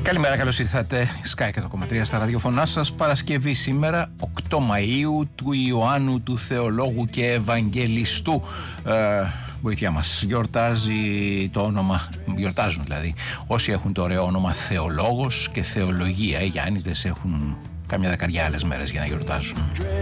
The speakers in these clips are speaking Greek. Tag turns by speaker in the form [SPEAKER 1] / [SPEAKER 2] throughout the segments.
[SPEAKER 1] Καλημέρα, καλώς ήρθατε. Sky 100,3 στα ραδιοφωνά σας. Παρασκευή σήμερα, 8 Μαΐου, του Ιωάννου του Θεολόγου και Ευαγγελιστού. Βοήθεια μας. Γιορτάζουν δηλαδή όσοι έχουν το ωραίο όνομα Θεολόγος και Θεολογία. Οι Γιάννητες έχουν κάμια δεκαριά άλλες μέρες για να γιορτάζουν.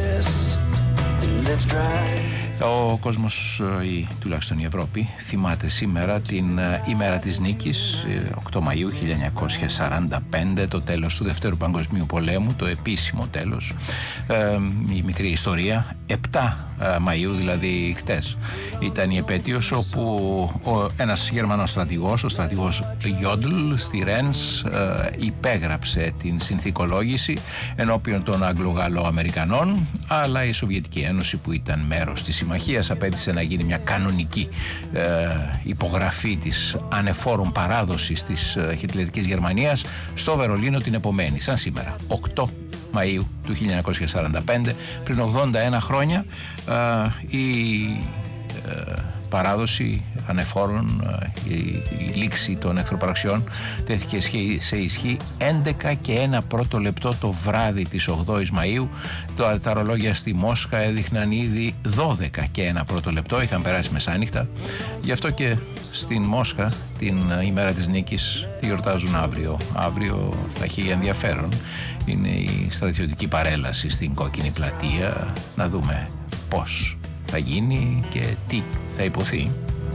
[SPEAKER 1] Ο κόσμος, ή τουλάχιστον η Ευρώπη, θυμάται σήμερα την ημέρα της νίκης, 8 Μαΐου 1945, το τέλος του Δευτέρου Παγκοσμίου Πολέμου, το επίσημο τέλος. Η μικρή ιστορία, 7 Μαΐου, δηλαδή χτες, ήταν η επέτειος όπου ένας Γερμανός στρατηγός, ο στρατηγός Γιόντλ στη Ρένς, υπέγραψε την συνθηκολόγηση ενώπιον των Αγγλο-Γαλλο-Αμερικανών, αλλά η Σοβιετική Ένωση, που ήταν μέρος της συμμαχίας, απέτησε να γίνει μια κανονική υπογραφή της ανεφόρων παράδοσης της χιτλερικής Γερμανίας στο Βερολίνο την επομένη, σαν σήμερα, 8 Μαΐου του 1945, πριν 81 χρόνια, η παράδοση ανεφόρων, η λήξη των εχθροπραξιών τέθηκε σε ισχύ 11 και 1 πρώτο λεπτό το βράδυ της 8ης Μαΐου. Τα ρολόγια στη Μόσχα έδειχναν ήδη 12 και 1 πρώτο λεπτό, είχαν περάσει μεσάνυχτα. Γι' αυτό και στην Μόσχα την ημέρα της νίκης τη γιορτάζουν αύριο. Αύριο θα έχει ενδιαφέρον. Είναι η στρατιωτική παρέλαση στην Κόκκινη Πλατεία. Να δούμε πώς θα γίνει και τι θα υποθεί.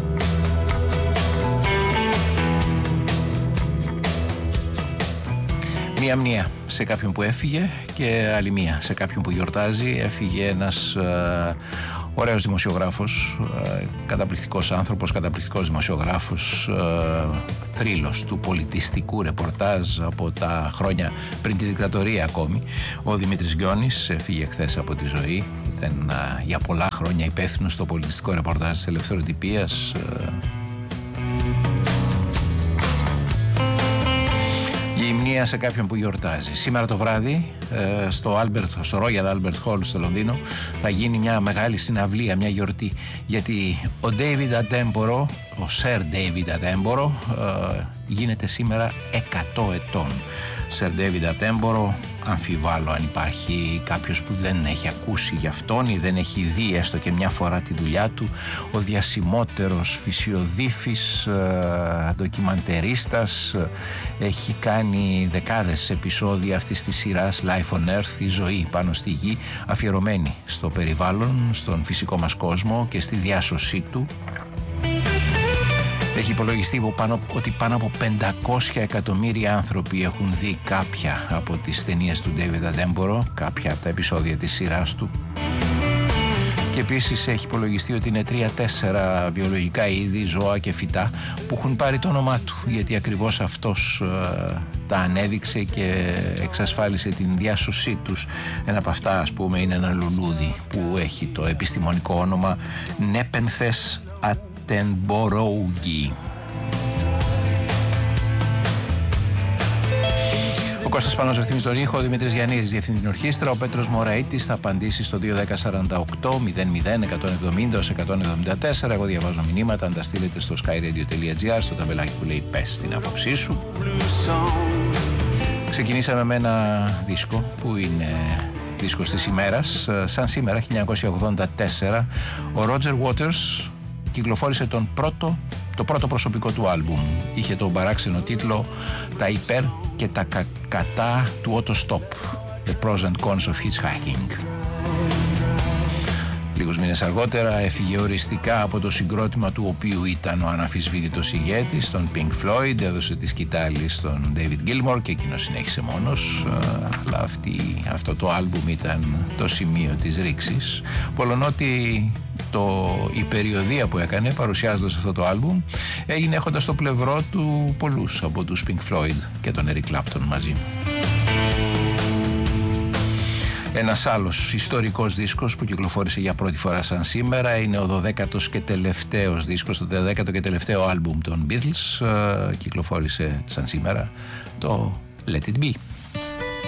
[SPEAKER 1] Μία μνήα σε κάποιον που έφυγε και άλλη μία σε κάποιον που γιορτάζει. Έφυγε ένας ωραίος δημοσιογράφος, καταπληκτικός άνθρωπος, καταπληκτικός δημοσιογράφος, θρύλος του πολιτιστικού ρεπορτάζ από τα χρόνια πριν τη δικτατορία ακόμη. Ο Δημήτρης Γκιόνης έφυγε χθες από τη ζωή. Ήταν για πολλά χρόνια υπεύθυνος στο πολιτιστικό ρεπορτάζ της Ελευθεροτυπίας. Η μνήα σε κάποιον που γιορτάζει. Σήμερα το βράδυ στο Royal Albert Hall στο Λονδίνο θα γίνει μια μεγάλη συναυλία, μια γιορτή, γιατί ο David Attenborough, ο Sir David Attenborough, γίνεται σήμερα 100 ετών. Sir David Attenborough, αμφιβάλλω αν υπάρχει κάποιος που δεν έχει ακούσει γι' αυτόν ή δεν έχει δει έστω και μια φορά τη δουλειά του. Ο διασημότερος φυσιοδίφης, ντοκιμαντερίστας, έχει κάνει δεκάδες επεισόδια αυτής της σειράς Life on Earth, η ζωή πάνω στη γη, αφιερωμένη στο περιβάλλον, στον φυσικό μας κόσμο και στη διάσωσή του. Έχει υπολογιστεί ότι πάνω από 500 εκατομμύρια άνθρωποι έχουν δει κάποια από τις ταινίες του David Attenborough, κάποια από τα επεισόδια της σειράς του. Και επίσης έχει υπολογιστεί ότι είναι 3-4 βιολογικά είδη, ζώα και φυτά που έχουν πάρει το όνομά του, γιατί ακριβώς αυτός τα ανέδειξε και εξασφάλισε την διάσωσή τους. Ένα από αυτά, ας πούμε, είναι ένα λουλούδι που έχει το επιστημονικό όνομα Nepenthes Attenboroughii. Ο Κώστας Πανός ευθύνει στον ήχο, ο Δημήτρης Γιαννήρης διευθύνει την ορχήστρα, ο Πέτρος Μωραΐτης θα απαντήσει στο 21048-00-174. Εγώ διαβάζω μηνύματα, αν τα στείλετε στο skyradio.gr, στο ταμπελάκι που λέει «Πες την άποψή σου». Ξεκινήσαμε με ένα δίσκο που είναι δίσκος της ημέρας. Σαν σήμερα, 1984, ο Roger Waters κυκλοφόρησε το πρώτο προσωπικό του άλμπουμ. Είχε τον παράξενο τίτλο «Τα υπέρ και τα κατά του Autostop, The Pros and Cons of Hitchhiking». Λίγους μήνες αργότερα έφυγε οριστικά από το συγκρότημα του οποίου ήταν ο αναμφισβήτητος ηγέτης, τον Pink Floyd, έδωσε τη σκητάλη στον David Gilmour και εκείνος συνέχισε μόνος, αλλά αυτό το άλμπουμ ήταν το σημείο της ρήξης, πολλονότι η περιοδεία που έκανε παρουσιάζοντας αυτό το άλμπουμ έγινε έχοντας στο πλευρό του πολλούς από τους Pink Floyd και τον Eric Clapton μαζί. Ένας άλλος ιστορικός δίσκος που κυκλοφόρησε για πρώτη φορά σαν σήμερα είναι ο 12ος και τελευταίος δίσκος, το 12ο και τελευταίο άλμπουμ των Beatles. Κυκλοφόρησε σαν σήμερα το Let It Be.